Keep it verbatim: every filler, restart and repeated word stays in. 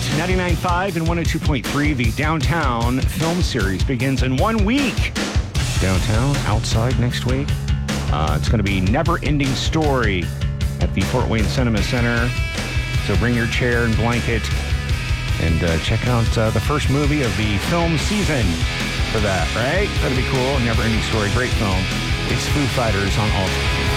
ninety-nine point five and one oh two point three. The Downtown film series begins in one week. Downtown, outside next week. Uh, it's going to be Never Ending Story at the Fort Wayne Cinema Center. So bring your chair and blanket and uh, check out uh, the first movie of the film season for that, right? That'd be cool. Never Ending Story, great film. It's Foo Fighters on Ultra.